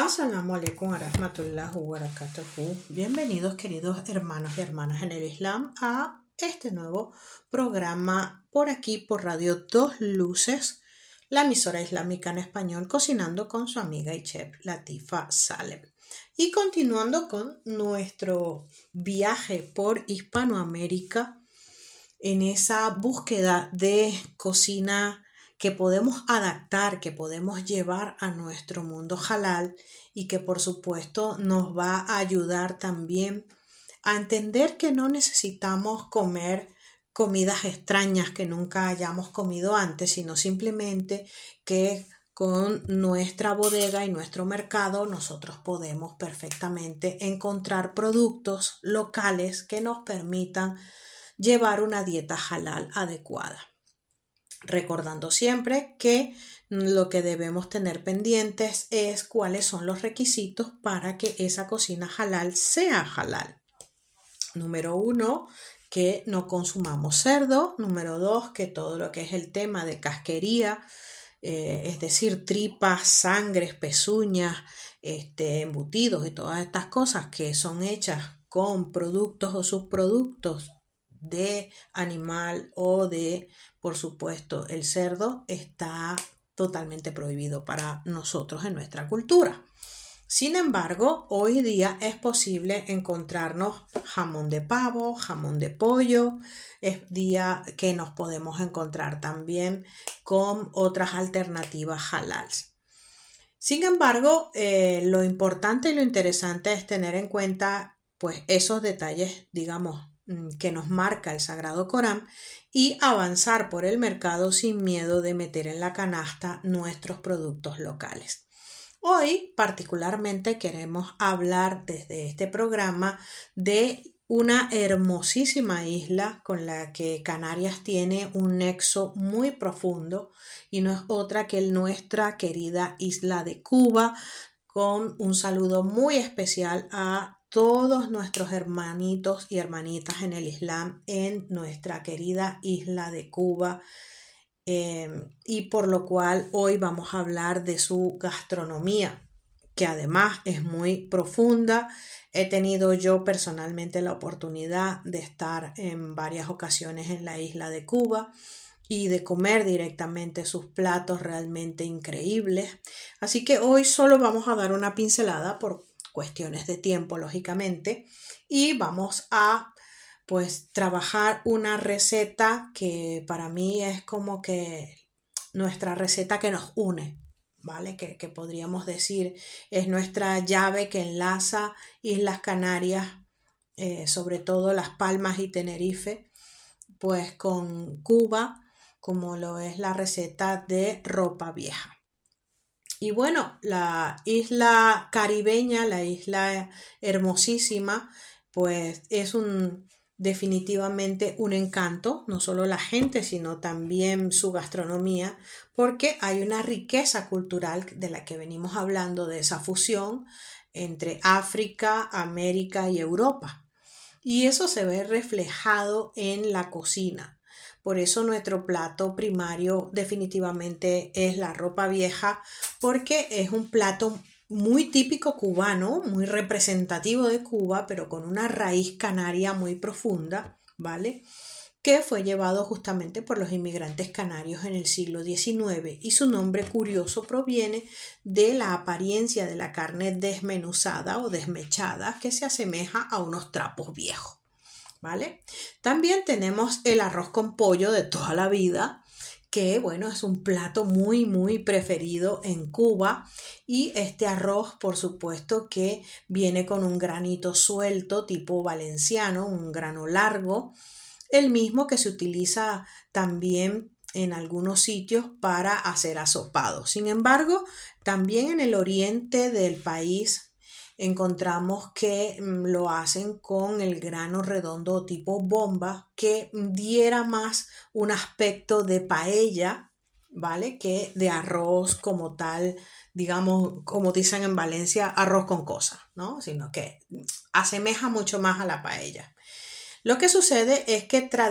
Assalamu alaikum warahmatullahi wabarakatuh. Bienvenidos, queridos hermanos y hermanas en el Islam, a este nuevo programa por aquí, por Radio Dos Luces, la emisora islámica en español, cocinando con su amiga y chef Latifa Salem. Y continuando con nuestro viaje por Hispanoamérica, en esa búsqueda de cocina que podemos adaptar, que podemos llevar a nuestro mundo halal y que por supuesto nos va a ayudar también a entender que no necesitamos comer comidas extrañas que nunca hayamos comido antes, sino simplemente que con nuestra bodega y nuestro mercado nosotros podemos perfectamente encontrar productos locales que nos permitan llevar una dieta halal adecuada. Recordando siempre que lo que debemos tener pendientes es cuáles son los requisitos para que esa cocina halal sea halal. Número 1, que no consumamos cerdo. Número 2, que todo lo que es el tema de casquería, es decir, tripas, sangres, pezuñas, embutidos y todas estas cosas que son hechas con productos o subproductos de animal o de, por supuesto, el cerdo, está totalmente prohibido para nosotros en nuestra cultura. Sin embargo, hoy día es posible encontrarnos jamón de pavo, jamón de pollo, es día que nos podemos encontrar también con otras alternativas halals. Sin embargo, lo importante y lo interesante es tener en cuenta pues esos detalles, digamos, que nos marca el Sagrado Corán y avanzar por el mercado sin miedo de meter en la canasta nuestros productos locales. Hoy particularmente queremos hablar desde este programa de una hermosísima isla con la que Canarias tiene un nexo muy profundo y no es otra que nuestra querida isla de Cuba, con un saludo muy especial a todos nuestros hermanitos y hermanitas en el Islam en nuestra querida isla de Cuba. Y por lo cual hoy vamos a hablar de su gastronomía, que además es muy profunda. He tenido yo personalmente la oportunidad de estar en varias ocasiones en la isla de Cuba y de comer directamente sus platos realmente increíbles. Así que hoy solo vamos a dar una pincelada por cuestiones de tiempo, lógicamente, y vamos a pues trabajar una receta que para mí es como que nuestra receta que nos une, ¿vale? Que podríamos decir es nuestra llave que enlaza Islas Canarias, sobre todo Las Palmas y Tenerife, pues con Cuba, como lo es la receta de ropa vieja. Y bueno, la isla caribeña, la isla hermosísima, pues es definitivamente un encanto, no solo la gente, sino también su gastronomía, porque hay una riqueza cultural de la que venimos hablando, de esa fusión entre África, América y Europa. Y eso se ve reflejado en la cocina. Por eso nuestro plato primario definitivamente es la ropa vieja, porque es un plato muy típico cubano, muy representativo de Cuba, pero con una raíz canaria muy profunda, ¿vale? Que fue llevado justamente por los inmigrantes canarios en el siglo XIX, y su nombre curioso proviene de la apariencia de la carne desmenuzada o desmechada que se asemeja a unos trapos viejos, ¿vale? También tenemos el arroz con pollo de toda la vida, que bueno, es un plato muy muy preferido en Cuba, y este arroz por supuesto que viene con un granito suelto tipo valenciano, un grano largo, el mismo que se utiliza también en algunos sitios para hacer asopado. Sin embargo, también en el oriente del país encontramos que lo hacen con el grano redondo tipo bomba, que diera más un aspecto de paella, ¿vale? Que de arroz como tal, digamos, como dicen en Valencia, arroz con cosas, ¿no? Sino que asemeja mucho más a la paella. Lo que sucede es que